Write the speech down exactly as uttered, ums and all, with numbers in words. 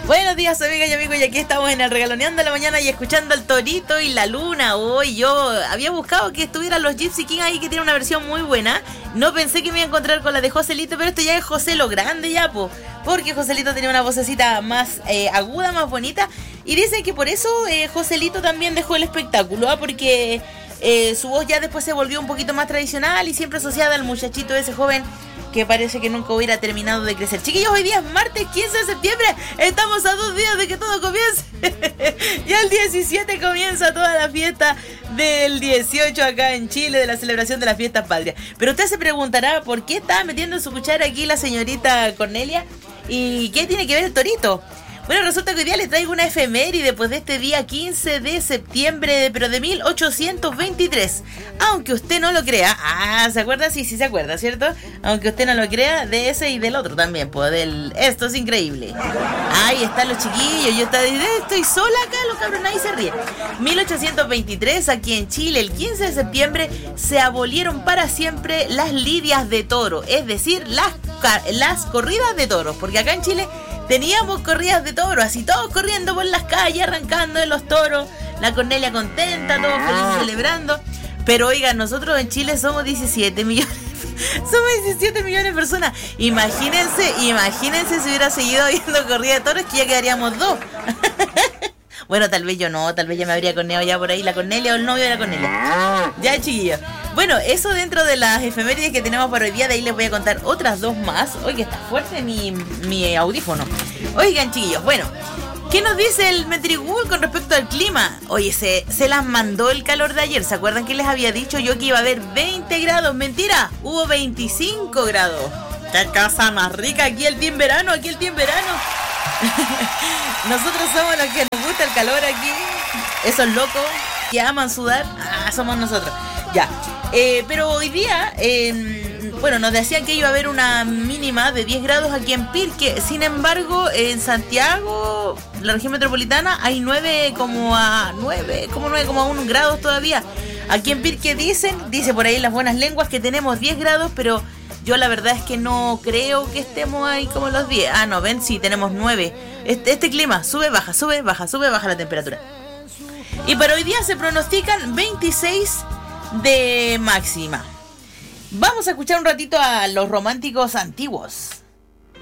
Buenos días, amigas y amigos, y aquí estamos en el Regaloneando la Mañana y escuchando al Torito y la Luna. Hoy yo había buscado que estuvieran los Gypsy King ahí, que tiene una versión muy buena. No pensé que me iba a encontrar con la de Joselito, pero esto ya es José lo Grande ya, po. Porque Joselito tenía una vocecita más eh, aguda, más bonita. Y dicen que por eso eh, Joselito también dejó el espectáculo, ¿eh? Porque eh, su voz ya después se volvió un poquito más tradicional y siempre asociada al muchachito ese joven que parece que nunca hubiera terminado de crecer. Chiquillos, hoy día es martes quince de septiembre. Estamos a dos días de que todo comience. Ya el diecisiete comienza toda la fiesta del dieciocho acá en Chile, de la celebración de las fiestas patrias. Pero usted se preguntará por qué está metiendo su cuchara aquí la señorita Cornelia y qué tiene que ver el Torito. Bueno, resulta que hoy día les traigo una efeméride pues de este día quince de septiembre, pero de mil ochocientos veintitrés. Aunque usted no lo crea. Ah, ¿se acuerda? Sí, sí se acuerda, ¿cierto? Aunque usted no lo crea, de ese y del otro también, pues del... Esto es increíble. Ahí están los chiquillos, yo estoy, estoy sola acá, los cabros, nadie se ríe. mil ochocientos veintitrés, aquí en Chile, el quince de septiembre, se abolieron para siempre las lidias de toro, es decir, las, las corridas de toros, porque acá en Chile teníamos corridas de toros, así todos corriendo por las calles, arrancando de los toros, la Cornelia contenta, todos felices celebrando. Pero oigan, nosotros en Chile somos diecisiete millones, somos diecisiete millones de personas. Imagínense, imagínense si hubiera seguido viendo corrida de toros, que ya quedaríamos dos. Bueno, tal vez yo no, tal vez ya me habría corneado ya por ahí la Cornelia o el novio de la Cornelia. Ya, chiquillos. Bueno, eso dentro de las efemérides que tenemos para hoy día. De ahí les voy a contar otras dos más. Oye, está fuerte mi, mi audífono. Oigan, chiquillos, bueno, ¿qué nos dice el Metrigul con respecto al clima? Oye, se, se las mandó el calor de ayer. ¿Se acuerdan que les había dicho yo que iba a haber veinte grados? Mentira, hubo veinticinco grados. ¡Qué cosa más rica! Aquí el team verano, aquí el team verano. Nosotros somos los que nos gusta el calor aquí. Esos locos que aman sudar, ah, somos nosotros. Ya, eh, pero hoy día, eh, bueno, nos decían que iba a haber una mínima de diez grados aquí en Pirque. Sin embargo, en Santiago, la región metropolitana, hay nueve como a nueve, como nueve coma uno grados todavía. Aquí en Pirque dicen, dice por ahí las buenas lenguas, que tenemos diez grados, pero yo la verdad es que no creo que estemos ahí como los diez. Ah, no, ven, sí, tenemos nueve. Este, este clima sube, baja, sube, baja, sube, baja la temperatura. Y para hoy día se pronostican veintiséis de máxima. Vamos a escuchar un ratito a los románticos antiguos.